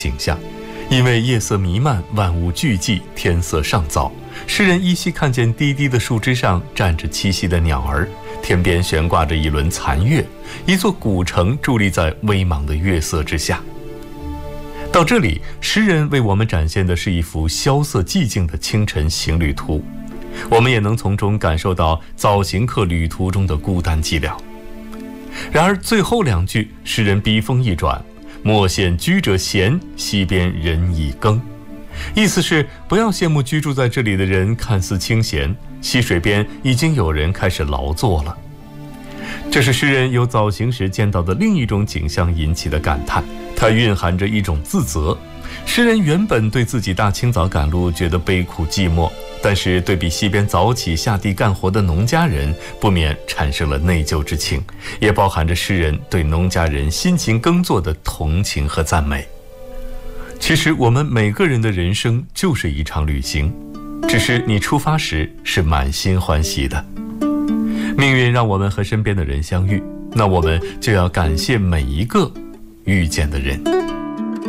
景象。因为夜色弥漫，万物俱寂，天色尚早，诗人依稀看见低低的树枝上站着栖息的鸟儿，天边悬挂着一轮残月，一座古城伫立在微茫的月色之下。到这里，诗人为我们展现的是一幅萧瑟寂静的清晨行旅图，我们也能从中感受到早行客旅途中的孤单寂寥。然而最后两句，诗人笔锋一转，莫羡居者闲，溪边人已更。意思是不要羡慕居住在这里的人看似清闲，溪水边已经有人开始劳作了。这是诗人由早行时见到的另一种景象引起的感叹，它蕴含着一种自责。诗人原本对自己大清早赶路觉得悲苦寂寞，但是对比溪边早起下地干活的农家人，不免产生了内疚之情，也包含着诗人对农家人辛勤耕作的同情和赞美。其实我们每个人的人生就是一场旅行，只是你出发时是满心欢喜的。命运让我们和身边的人相遇，那我们就要感谢每一个遇见的人。